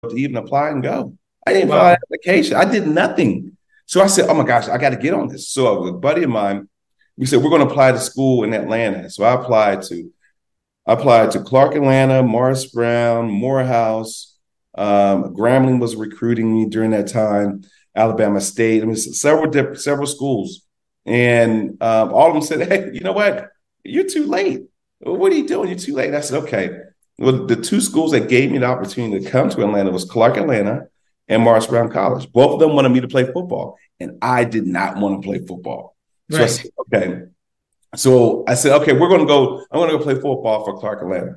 to even apply and go. I didn't file Wow. an application. I did nothing. So I said, oh my gosh, I got to get on this. So a buddy of mine, we said, we're going to apply to school in Atlanta. So I applied to Clark Atlanta, Morris Brown, Morehouse. Grambling was recruiting me during that time. Alabama State. I mean, several schools, and all of them said, "Hey, you know what? You're too late. What are you doing? You're too late." And I said, "Okay." Well, the two schools that gave me the opportunity to come to Atlanta was Clark Atlanta and Morris Brown College. Both of them wanted me to play football, and I did not want to play football. So I Right. said, "Okay." So I said, "Okay, we're going to go. I'm going to go play football for Clark Atlanta."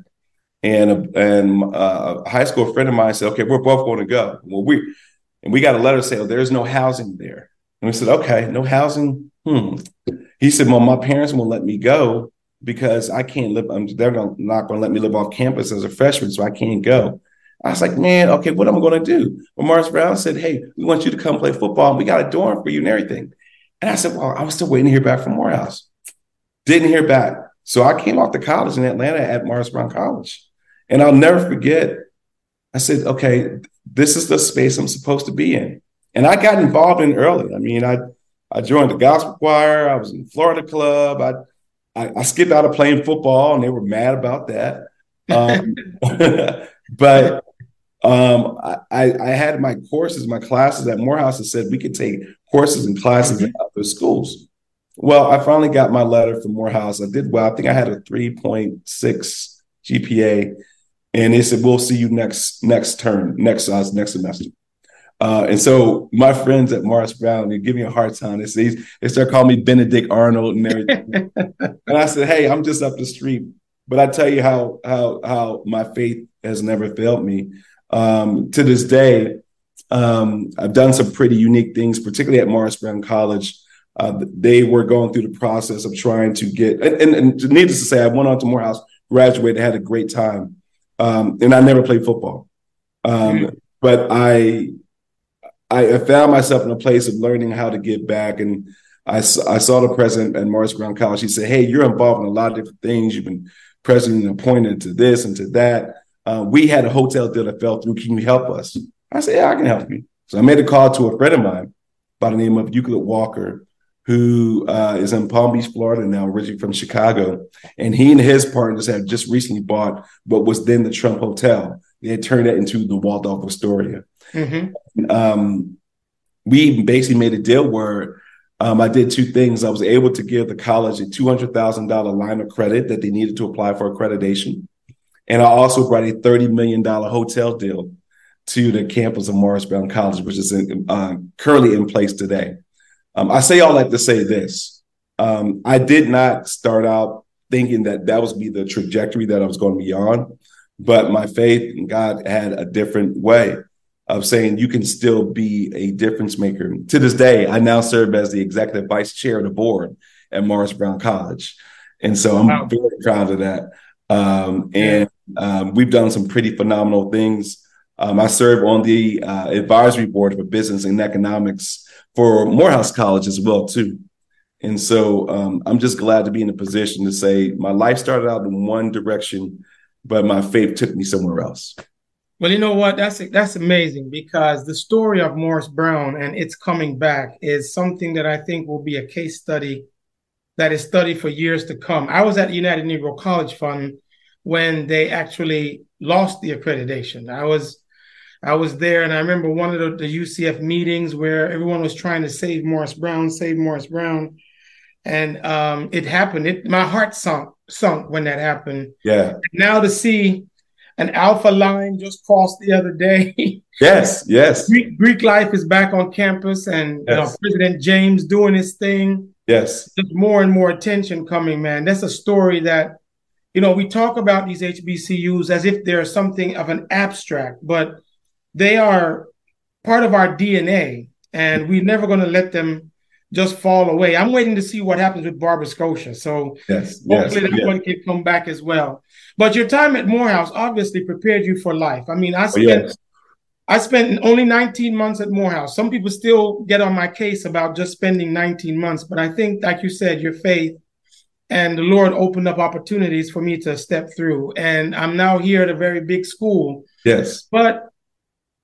And a high school friend of mine said, "Okay, we're both going to go." Well, we got a letter saying, "Oh, there's no housing there." And we said, "Okay, no housing." He said, "Well, my parents won't let me go because I can't live. They're not going to let me live off campus as a freshman, so I can't go." I was like, "Man, okay, what am I going to do?" Well, Morris Brown said, "Hey, we want you to come play football. And we got a dorm for you and everything." And I said, "Well, I was still waiting to hear back from Morehouse." Didn't hear back. So I came off to college in Atlanta at Morris Brown College. And I'll never forget, I said, okay, this is the space I'm supposed to be in. And I got involved in early. I mean, I joined the gospel choir. I was in the Florida club. I skipped out of playing football, and they were mad about that. Um, but I had my courses, my classes at Morehouse that said we could take courses and classes at Mhm. other schools. Well, I finally got my letter from Morehouse. I did well. I think I had a 3.6 GPA, and they said we'll see you next term, next semester. And so my friends at Morris Brown, they give me a hard time. They start calling me Benedict Arnold and everything. And I said, "Hey, I'm just up the street." But I tell you how my faith has never failed me. To this day, I've done some pretty unique things, particularly at Morris Brown College. They were going through the process of trying to get, and needless to say, I went on to Morehouse, graduated, had a great time, and I never played football. Um, Mhm. but I found myself in a place of learning how to give back. And I saw the president at Morris Brown College. He said, "Hey, you're involved in a lot of different things. You've been president appointed to this and to that. We had a hotel deal that fell through. Can you help us?" I said, "Yeah, I can help you." So I made a call to a friend of mine by the name of Euclid Walker, who is in Palm Beach, Florida now, originally from Chicago. And he and his partners had just recently bought what was then the Trump Hotel. They had turned it into the Waldorf Astoria. Mhm. Um, we basically made a deal where I did two things. I was able to give the college a $200,000 line of credit that they needed to apply for accreditation. And I also brought a $30 million hotel deal to the campus of Morris Brown College, which is currently in place today. I say all that to say this. I did not start out thinking that that was be the trajectory that I was going to be on, but my faith in God had a different way of saying you can still be a difference maker. To this day, I now serve as the executive vice chair of the board at Morris Brown College. And so I'm Wow. very proud of that. Yeah. And we've done some pretty phenomenal things. I serve on the advisory board for business and economics for Morehouse College as well, too. And so I'm just glad to be in a position to say my life started out in one direction, but my faith took me somewhere else. Well, you know what? That's amazing because the story of Morris Brown and its coming back is something that I think will be a case study that is studied for years to come. I was at United Negro College Fund when they actually lost the accreditation. I was there, and I remember one of the UCF meetings where everyone was trying to save Morris Brown, and it happened. My heart sunk when that happened. Yeah. Now to see an Alpha line just crossed the other day. Yes. Yes. Greek life is back on campus, and Yes. President James doing his thing. Yes. Just more and more attention coming, man. That's a story that we talk about these HBCUs as if they're something of an abstract, but they are part of our DNA, and we're never going to let them just fall away. I'm waiting to see what happens with Barber Scotia. So Yes. Yes. hopefully that Yeah. one can come back as well. But your time at Morehouse obviously prepared you for life. I mean, I Oh, spent yes. I spent only 19 months at Morehouse. Some people still get on my case about just spending 19 months, but I think, like you said, your faith and the Lord opened up opportunities for me to step through. And I'm now here at a very big school. Yes. But